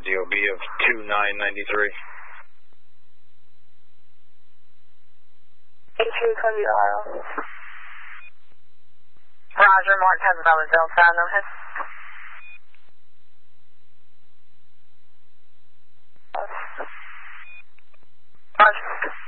DOB of 2993. Cody Isle. Roger, Mark has another Delta, no hit. Roger.